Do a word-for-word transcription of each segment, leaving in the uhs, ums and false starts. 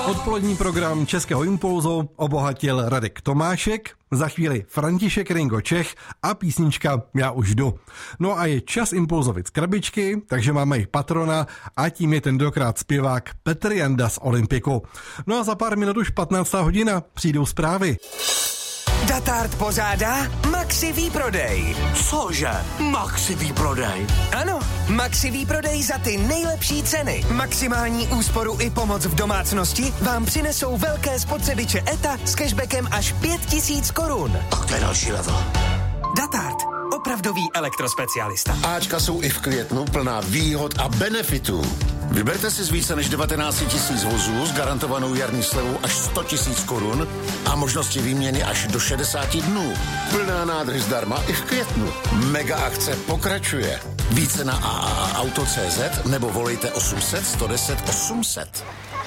Odpolední program Českého impulzu obohatil Radek Tomášek, za chvíli František Ringo Čech a písnička Já už jdu. No a je čas Impulzovic krabičky, takže máme i patrona a tím je tentokrát zpěvák Petr Janda z Olympiku. No a za pár minut už patnáctá hodina přijdou zprávy. Datart pořádá Maxi výprodej. Cože? Maxi výprodej? Ano, Maxi výprodej za ty nejlepší ceny. Maximální úsporu i pomoc v domácnosti vám přinesou velké spotřebiče E T A s cashbackem až pět tisíc korun. Tak to je další level. Datart. Opravdový elektrospecialista. Ačka jsou i v květnu plná výhod a benefitů. Vyberte si z více než devatenáct tisíc vozů s garantovanou jarní slevou až sto tisíc korun a možnosti výměny až do šedesáti dnů. Plná nádrž zdarma i v květnu. Mega akce pokračuje. Více na a a a auto tečka cé zet nebo volejte osm set sto deset osm set.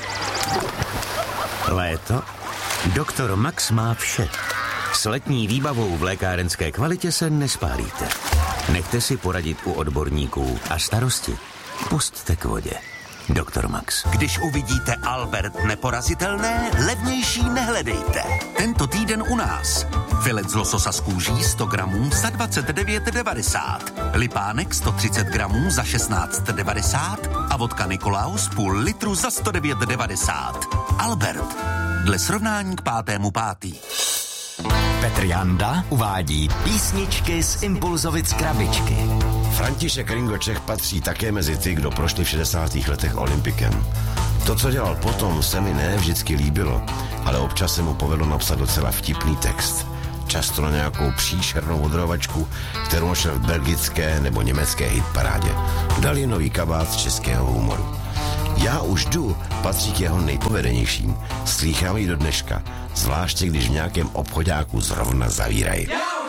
Léto? Doktor Max má vše. S letní výbavou v lékárenské kvalitě se nespálíte. Nechte si poradit u odborníků a starosti pusťte k vodě. Doktor Max. Když uvidíte Albert neporazitelné, levnější nehledejte. Tento týden u nás. Filet z lososa z kůží sto gramů za dvacet devět devadesát. Lipánek sto třicet gramů za šestnáct devadesát a vodka Nikolaus půl litru za sto devět devadesát. Albert. Dle srovnání k pátému pátý. Petr Janda uvádí písničky z Impulzovic krabičky. František Ringo Čech patří také mezi ty, kdo prošli v šedesátých letech Olympikem. To, co dělal potom, se mi ne vždycky líbilo, ale občas se mu povedlo napsat docela vtipný text. Často na nějakou příšernou odrovačku, kterou našel v belgické nebo německé hitparádě. Dal je nový kabát českého humoru. Já už jdu patří k jeho nejpovedenějším. Slýchám ji do dneška, zvláště když v nějakém obchodáku zrovna zavírají.